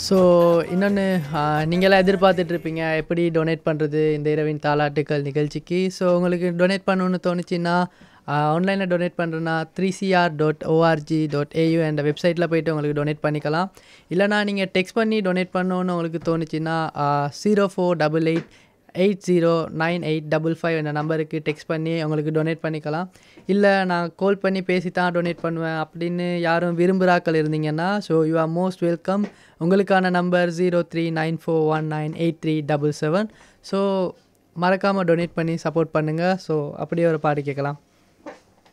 So இன்னொன்று நீங்களாம் எதிர்பார்த்துட்ருப்பீங்க எப்படி டொனேட் பண்ணுறது இந்த இரவின் தாலாட்டுக்கள் நிகழ்ச்சிக்கு. ஸோ உங்களுக்கு டொனேட் பண்ணணுன்னு தோணுச்சுன்னா ஆன்லைனில் டொனேட் பண்ணுறேன்னா 3cr.org.au என்ற வெப்சைட்டில் போய்ட்டு உங்களுக்கு டொனேட் பண்ணிக்கலாம். இல்லைனா நீங்கள் டெக்ஸ்ட் பண்ணி டொனேட் பண்ணணுன்னு உங்களுக்கு தோணுச்சுன்னா 0488809855 என்ற நம்பருக்கு டெக்ஸ்ட் பண்ணி உங்களுக்கு டொனேட் பண்ணிக்கலாம். இல்லை நான் கால் பண்ணி பேசி தான் டொனேட் பண்ணுவேன் அப்படின்னு யாரும் விரும்புகிறாக்கள் இருந்தீங்கன்னா யூ ஆர் மோஸ்ட் வெல்கம். உங்களுக்கான நம்பர் 0394198377. மறக்காமல் டொனேட் பண்ணி சப்போர்ட் பண்ணுங்கள். அப்படியே ஒரு பாட்டு கேட்கலாம்.